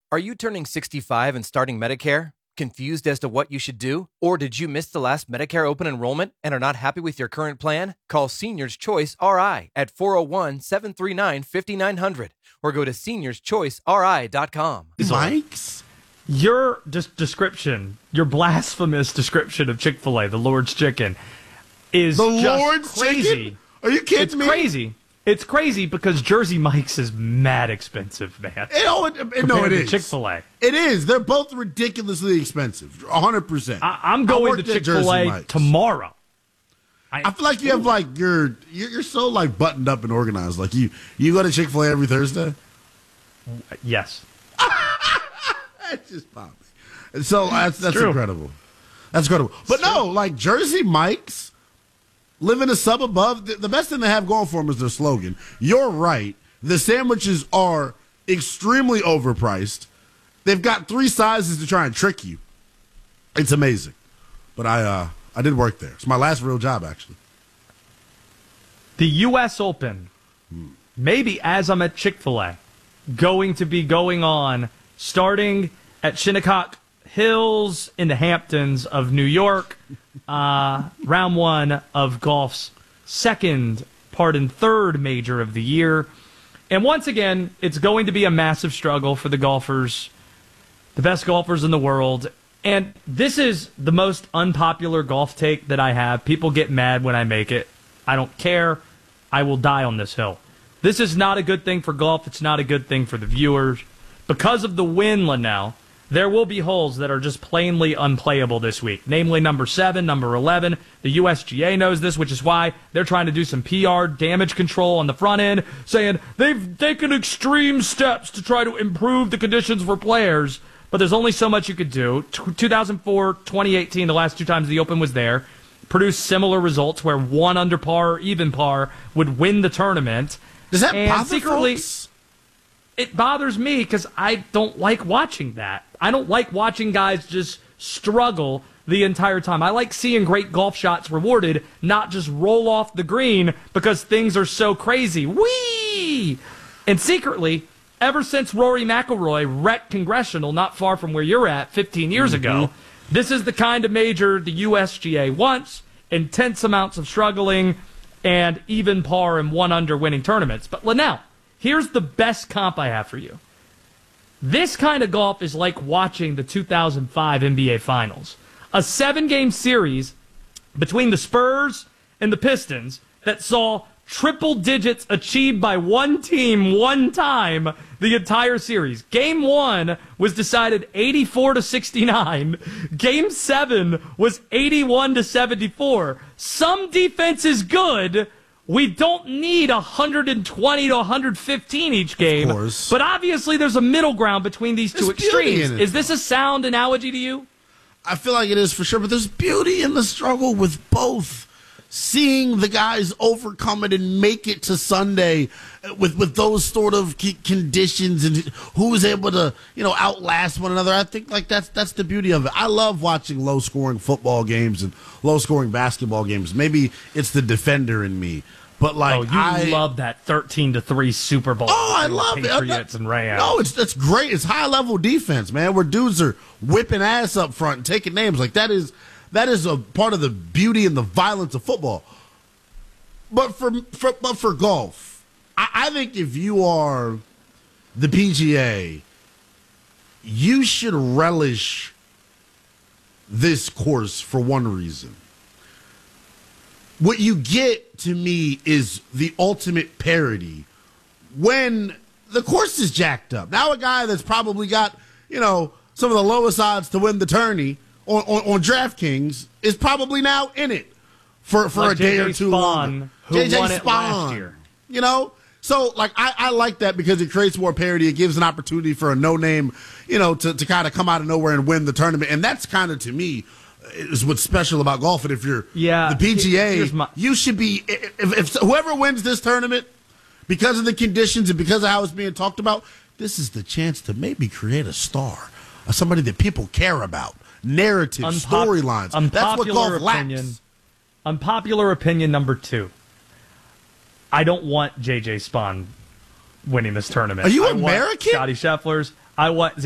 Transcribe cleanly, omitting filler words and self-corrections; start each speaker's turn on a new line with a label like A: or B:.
A: Are you turning 65 and starting Medicare? Confused as to what you should do? Or did you miss the last Medicare open enrollment and are not happy with your current plan? Call Seniors Choice RI at 401-739-5900 or go to seniorschoiceri.com.
B: Mike's?
C: Your description, your blasphemous description of Chick-fil-A, the Lord's Chicken, is
B: The
C: just
B: Lord's
C: crazy.
B: Chicken? Are you kidding
C: It's
B: me?
C: crazy. It's crazy because Jersey Mike's is mad expensive, man.
B: No, it
C: Compared to
B: is.
C: Chick-fil-A.
B: It is. They're both ridiculously expensive. 100%.
C: I'm going to
B: worked at Jersey
C: Chick-fil-A
B: Mike's.
C: tomorrow.
B: I feel like you have you're so like buttoned up and organized. Like you go to Chick-fil-A every Thursday.
C: Yes.
B: That's just poppy. So that's
C: true.
B: incredible. That's incredible. But no, like Jersey Mike's, living a sub above. The best thing they have going for them is their slogan. You're right. The sandwiches are extremely overpriced. They've got 3 sizes to try and trick you. It's amazing. But I did work there. It's my last real job, actually.
C: The U.S. Open, maybe as I'm at Chick-fil-A, going to be going on starting at Shinnecock Hills in the Hamptons of New York, round 1 of golf's third major of the year. And once again, it's going to be a massive struggle for the golfers, the best golfers in the world. And this is the most unpopular golf take that I have. People get mad when I make it. I don't care. I will die on this hill. This is not a good thing for golf. It's not a good thing for the viewers. Because of the win, Linnell, there will be holes that are just plainly unplayable this week, namely number 7, number 11. The USGA knows this, which is why they're trying to do some PR damage control on the front end, saying they've taken extreme steps to try to improve the conditions for players, but there's only so much you could do. 2004, 2018, the last 2 times the Open was there, produced similar results where 1 under par or even par would win the tournament.
B: Does that
C: and
B: bother
C: secretly,
B: folks?
C: It bothers me because I don't like watching that. I don't like watching guys just struggle the entire time. I like seeing great golf shots rewarded, not just roll off the green because things are so crazy. Whee! And secretly, ever since Rory McIlroy wrecked Congressional not far from where you're at 15 years ago, this is the kind of major the USGA wants, intense amounts of struggling, and even par and 1 under winning tournaments. But Linnell, here's the best comp I have for you. This kind of golf is like watching the 2005 NBA Finals. A 7-game series between the Spurs and the Pistons that saw triple digits achieved by one team one time the entire series. Game 1 was decided 84-69. Game 7 was 81-74. Some defense is good. We don't need 120 to 115 each game.
B: Of course.
C: But obviously there's a middle ground between these two
B: There's beauty
C: extremes.
B: in it,
C: Is this a sound analogy to you?
B: I feel like it is for sure, but there's beauty in the struggle with both. Seeing the guys overcome it and make it to Sunday with those sort of conditions and who's able to, outlast one another. I think like that's the beauty of it. I love watching low scoring football games and low scoring basketball games. Maybe it's the defender in me. But
C: you love that 13-3 Super Bowl.
B: Oh, I love
C: Patriots
B: it.
C: and Rams.
B: No, that's great. It's high level defense, man. Where dudes are whipping ass up front and taking names. Like that is a part of the beauty and the violence of football. But for golf, I think if you are the PGA, you should relish this course for one reason. What you get, to me, is the ultimate parody when the course is jacked up. Now a guy that's probably got, some of the lowest odds to win the tourney on DraftKings is probably now in it for like a day or two longer.
C: Who won it last year.
B: So I like that because it creates more parity. It gives an opportunity for a no-name, to kind of come out of nowhere and win the tournament. And that's kind of, to me, is what's special about golf. And if you're the PGA, you should be, if whoever wins this tournament, because of the conditions and because of how it's being talked about, this is the chance to maybe create a star, somebody that people care about, narrative, storylines. That's what golf lacks.
C: Unpopular opinion number 2. I don't want J.J. Spawn winning this tournament.
B: Are you American?
C: Scotty Scheffler's. I want